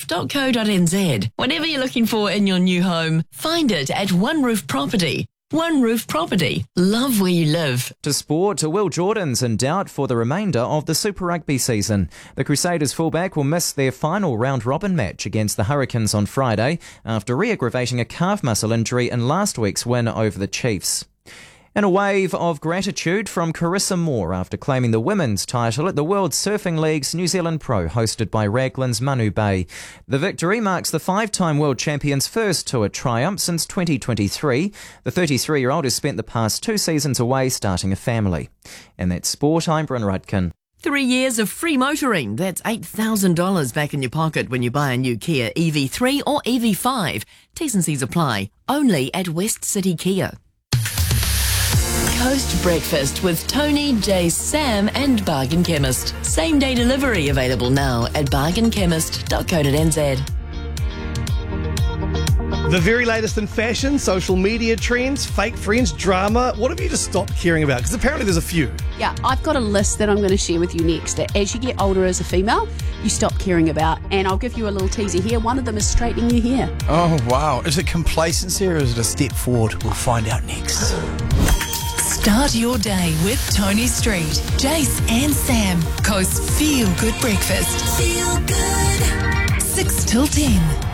oneroofproperty.co.nz. Whatever you're looking for in your new home, find it at One Roof Property. One Roof Property. Love where you live. To sport, Will Jordan's in doubt for the remainder of the Super Rugby season. The Crusaders fullback will miss their final round-robin match against the Hurricanes on Friday after re-aggravating a calf muscle injury in last week's win over the Chiefs. And a wave of gratitude from Carissa Moore after claiming the women's title at the World Surfing League's New Zealand Pro, hosted by Raglan's Manu Bay. The victory marks the five-time world champion's first tour triumph since 2023. The 33-year-old has spent the past 2 seasons away starting a family. And that's sport. I'm Bryn Rudkin. 3 years of free motoring. That's $8,000 back in your pocket when you buy a new Kia EV3 or EV5. T's and C's apply. Only at West City Kia. Coast Breakfast with Tony, Jace, Sam and Bargain Chemist. Same day delivery available now at bargainchemist.co.nz. The very latest in fashion, social media trends, fake friends, drama. What have you just stopped caring about? Because apparently there's a few. Yeah, I've got a list that I'm going to share with you next. That as you get older as a female, you stop caring about. And I'll give you a little teaser here. One of them is straightening your hair. Oh, wow. Is it complacency or is it a step forward? We'll find out next. Start your day with Tony Street, Jace and Sam. Coast Feel Good Breakfast. Feel good. 6 till 10.